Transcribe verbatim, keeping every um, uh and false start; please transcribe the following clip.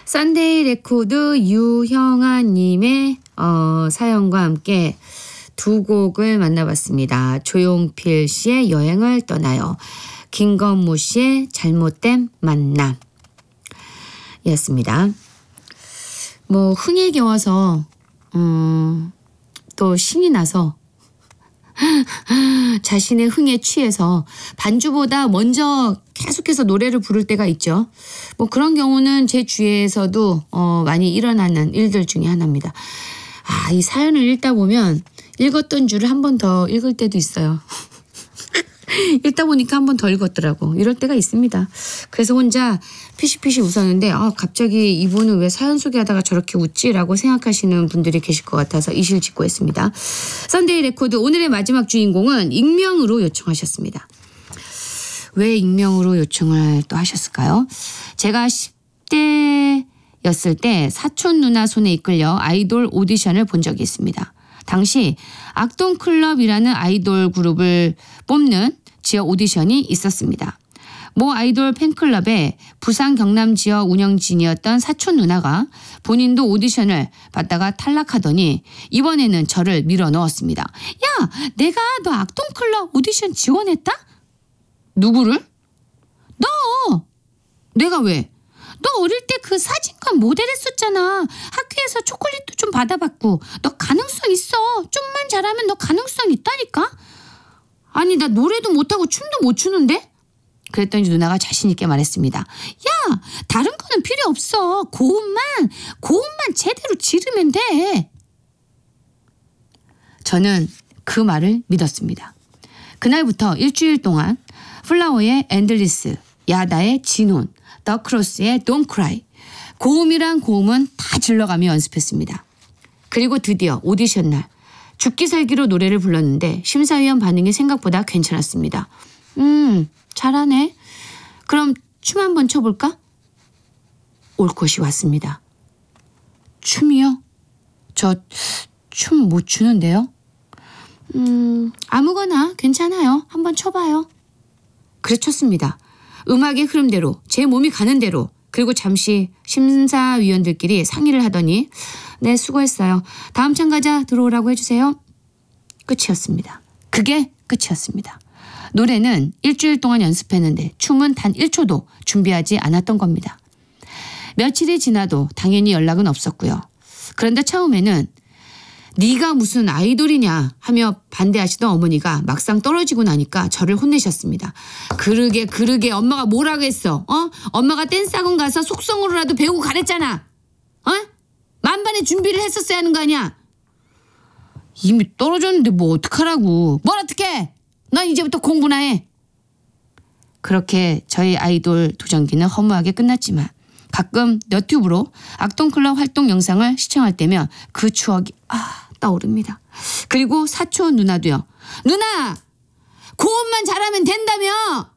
썬데이 레코드 유형아님의 어, 사연과 함께 두 곡을 만나봤습니다. 조용필 씨의 여행을 떠나요. 김건모 씨의 잘못된 만남 이었습니다. 뭐 흥에 겨워서 음, 또 신이 나서 자신의 흥에 취해서 반주보다 먼저 계속해서 노래를 부를 때가 있죠. 뭐 그런 경우는 제 주위에서도 어 많이 일어나는 일들 중에 하나입니다. 아, 이 사연을 읽다 보면 읽었던 줄을 한 번 더 읽을 때도 있어요. 읽다 보니까 한 번 더 읽었더라고. 이럴 때가 있습니다. 그래서 혼자 피시피시 웃었는데 아, 갑자기 이분은 왜 사연 소개하다가 저렇게 웃지라고 생각하시는 분들이 계실 것 같아서 이실직고했습니다. 썬데이 레코드 오늘의 마지막 주인공은 익명으로 요청하셨습니다. 왜 익명으로 요청을 또 하셨을까요? 제가 십 대였을 때 사촌 누나 손에 이끌려 아이돌 오디션을 본 적이 있습니다. 당시 악동클럽이라는 아이돌 그룹을 뽑는 지역 오디션이 있었습니다. 모 아이돌 팬클럽의 부산 경남 지역 운영진이었던 사촌 누나가 본인도 오디션을 받다가 탈락하더니 이번에는 저를 밀어 넣었습니다. 야, 내가 너 악동클럽 오디션 지원했다? 누구를? 너! 내가 왜? 너 어릴 때 그 사진관 모델 했었잖아. 학교에서 초콜릿도 좀 받아봤고. 너 가능성 있어. 좀만 잘하면 너 가능성 있다니까. 아니, 나 노래도 못하고 춤도 못 추는데? 그랬더니 누나가 자신 있게 말했습니다. 야, 다른 거는 필요 없어. 고음만, 고음만 제대로 지르면 돼. 저는 그 말을 믿었습니다. 그날부터 일주일 동안 플라워의 엔들리스, 야다의 진혼, 더크로스의 Don't Cry, 고음이란 고음은 다 질러가며 연습했습니다. 그리고 드디어 오디션 날 죽기 살기로 노래를 불렀는데 심사위원 반응이 생각보다 괜찮았습니다. 음, 잘하네. 그럼 춤 한번 춰볼까? 올 것이 왔습니다. 춤이요? 저 춤 못 추는데요? 음, 아무거나 괜찮아요. 한번 춰봐요. 그래 췄습니다. 음악의 흐름대로 제 몸이 가는 대로 그리고 잠시 심사위원들끼리 상의를 하더니 네, 수고했어요. 다음 참가자 들어오라고 해주세요. 끝이었습니다. 그게 끝이었습니다. 노래는 일주일 동안 연습했는데 춤은 단 일 초도 준비하지 않았던 겁니다. 며칠이 지나도 당연히 연락은 없었고요. 그런데 처음에는 네가 무슨 아이돌이냐 하며 반대하시던 어머니가 막상 떨어지고 나니까 저를 혼내셨습니다. 그러게 그러게 엄마가 뭐라고 했어? 어? 엄마가 댄스학원 가서 속성으로라도 배우고 가랬잖아. 어? 만반의 준비를 했었어야 하는 거 아니야? 이미 떨어졌는데 뭐 어떡하라고. 뭘 어떡해? 넌 이제부터 공부나 해. 그렇게 저희 아이돌 도전기는 허무하게 끝났지만 가끔 너튜브로 악동클럽 활동 영상을 시청할 때면 그 추억이 아 떠오릅니다. 그리고 사촌 누나도요. 누나! 고음만 잘하면 된다며!